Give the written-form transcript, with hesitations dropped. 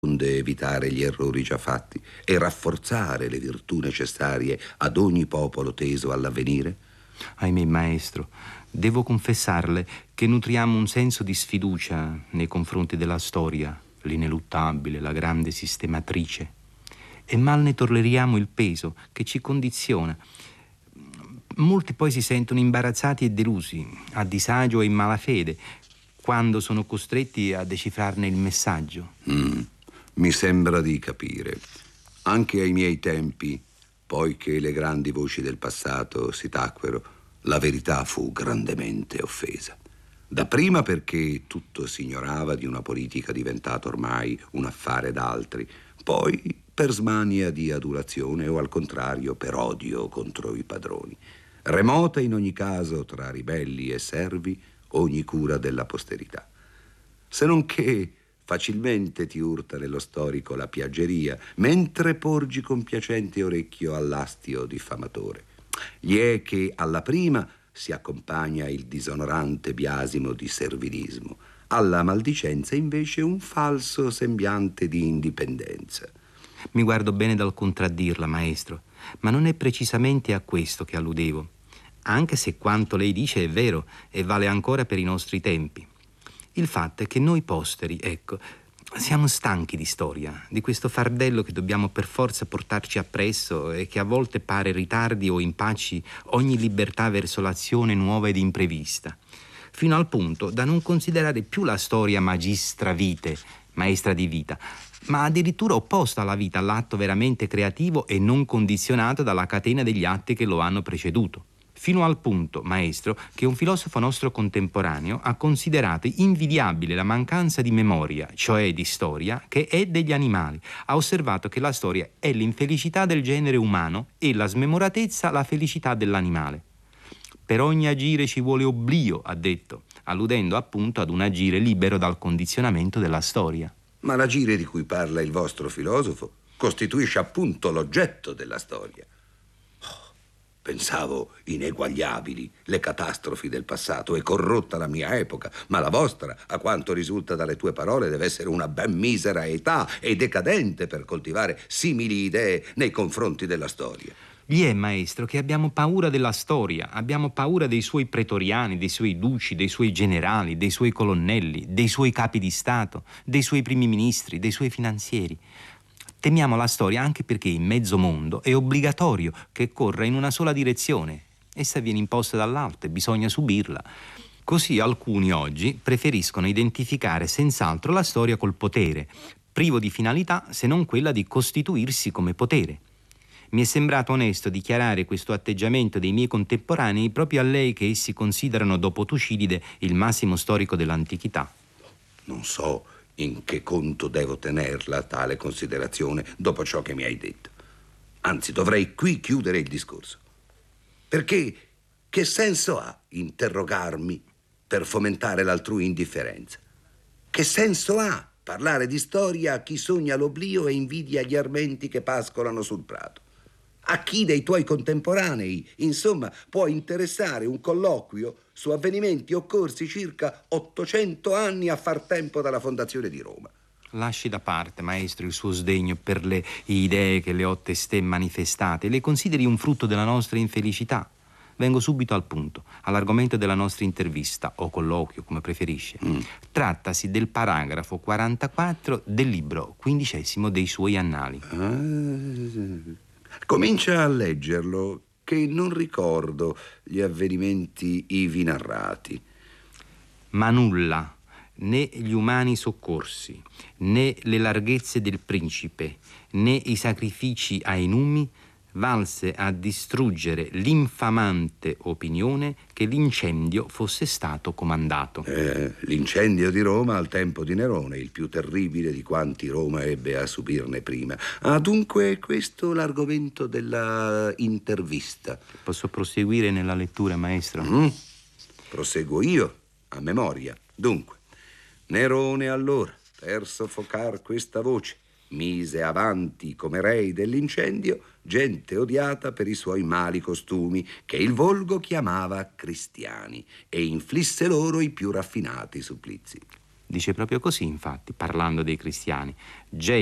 onde evitare gli errori già fatti e rafforzare le virtù necessarie ad ogni popolo teso all'avvenire? Ahimè, maestro, devo confessarle che nutriamo un senso di sfiducia nei confronti della storia, l'ineluttabile, la grande sistematrice, e mal ne tolleriamo il peso che ci condiziona. Molti poi si sentono imbarazzati e delusi, a disagio e in malafede, quando sono costretti a decifrarne il messaggio. Mi sembra di capire. Anche ai miei tempi, poiché le grandi voci del passato si tacquero, la verità fu grandemente offesa. Dapprima perché tutto si ignorava di una politica diventata ormai un affare d'altri, poi per smania di adulazione o al contrario per odio contro i padroni. Remota in ogni caso tra ribelli e servi ogni cura della posterità. Se non che facilmente ti urta nello storico la piaggeria, mentre porgi compiacente orecchio all'astio diffamatore. Gli è che alla prima si accompagna il disonorante biasimo di servilismo, alla maldicenza invece un falso sembiante di indipendenza. Mi guardo bene dal contraddirla, maestro, ma non è precisamente a questo che alludevo, anche se quanto lei dice è vero e vale ancora per i nostri tempi. Il fatto è che noi posteri, ecco, siamo stanchi di storia, di questo fardello che dobbiamo per forza portarci appresso e che a volte pare ritardi o impacci ogni libertà verso l'azione nuova ed imprevista, fino al punto da non considerare più la storia magistra vitae, maestra di vita, ma addirittura opposta alla vita, all'atto veramente creativo e non condizionato dalla catena degli atti che lo hanno preceduto. Fino al punto, maestro, che un filosofo nostro contemporaneo ha considerato invidiabile la mancanza di memoria, cioè di storia, che è degli animali. Ha osservato che la storia è l'infelicità del genere umano e la smemoratezza la felicità dell'animale. Per ogni agire ci vuole oblio, ha detto, alludendo appunto ad un agire libero dal condizionamento della storia. Ma l'agire di cui parla il vostro filosofo costituisce appunto l'oggetto della storia. Pensavo ineguagliabili le catastrofi del passato e corrotta la mia epoca, ma la vostra, a quanto risulta dalle tue parole, deve essere una ben misera età e decadente per coltivare simili idee nei confronti della storia. Gli è, maestro, che abbiamo paura della storia, abbiamo paura dei suoi pretoriani, dei suoi duci, dei suoi generali, dei suoi colonnelli, dei suoi capi di Stato, dei suoi primi ministri, dei suoi finanzieri. Temiamo la storia anche perché in mezzo mondo è obbligatorio che corra in una sola direzione. Essa viene imposta dall'alto e bisogna subirla. Così alcuni oggi preferiscono identificare senz'altro la storia col potere, privo di finalità se non quella di costituirsi come potere. Mi è sembrato onesto dichiarare questo atteggiamento dei miei contemporanei proprio a lei che essi considerano dopo Tucidide il massimo storico dell'antichità. Non so in che conto devo tenerla tale considerazione dopo ciò che mi hai detto. Anzi, dovrei qui chiudere il discorso. Perché che senso ha interrogarmi per fomentare l'altrui indifferenza? Che senso ha parlare di storia a chi sogna l'oblio e invidia gli armenti che pascolano sul prato? A chi dei tuoi contemporanei, insomma, può interessare un colloquio su avvenimenti occorsi circa 800 anni a far tempo dalla fondazione di Roma? Lasci da parte, maestro, il suo sdegno per le idee che le ho testé manifestate. Le consideri un frutto della nostra infelicità. Vengo subito al punto, all'argomento della nostra intervista, o colloquio, come preferisce. Trattasi del paragrafo 44 del libro 15° dei suoi annali. Comincia a leggerlo, che non ricordo gli avvenimenti ivi narrati. Ma nulla, né gli umani soccorsi, né le larghezze del principe, né i sacrifici ai numi, valse a distruggere l'infamante opinione che l'incendio fosse stato comandato. L'incendio di Roma al tempo di Nerone, il più terribile di quanti Roma ebbe a subirne prima. Dunque questo l'argomento della intervista. Posso proseguire nella lettura, maestro? Proseguo io, a memoria. Dunque, Nerone allora, per soffocar questa voce, mise avanti come rei dell'incendio gente odiata per i suoi mali costumi, che il volgo chiamava cristiani, e inflisse loro i più raffinati supplizi. Dice proprio così, infatti, parlando dei cristiani.